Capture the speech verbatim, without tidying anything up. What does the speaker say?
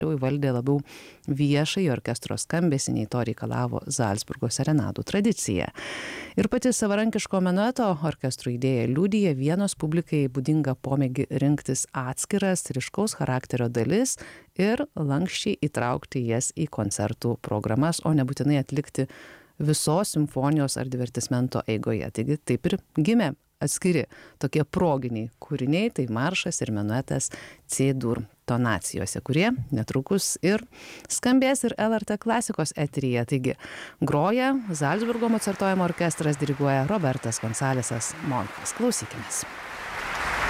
įvaldė labiau viešai orkestro skambesį, nei to reikalavo Zalcburgo serenadų tradicija. Ir pati savarankiško menueto orkestro idėja liudija Vienos publikai būdinga pomėgį rinktis atskiras ryškaus charakterio dalis ir lankščiai įtraukti jas į koncertų programas, o nebūtinai atlikti visos simfonijos ar divertismento eigoje. Taigi taip ir gimė atskiri tokie proginiai kūriniai, tai maršas ir menuetas C-dur tonacijose, kurie netrukus ir skambės ir L R T klasikos eteryje. Taigi groja Zalcburgo Mocartojimo orkestras, diriguoja Robertas Gonsalesas Monkas. Klausykimės.